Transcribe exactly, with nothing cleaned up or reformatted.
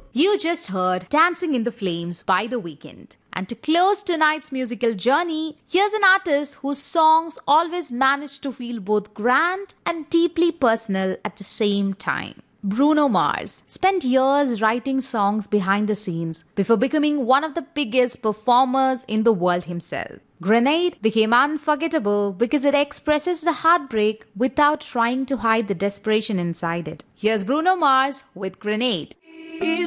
You just heard Dancing in the Flames by The Weeknd. And to close tonight's musical journey, here's an artist whose songs always manage to feel both grand and deeply personal at the same time. Bruno Mars spent years writing songs behind the scenes before becoming one of the biggest performers in the world himself. Grenade became unforgettable because it expresses the heartbreak without trying to hide the desperation inside it. Here's Bruno Mars with Grenade.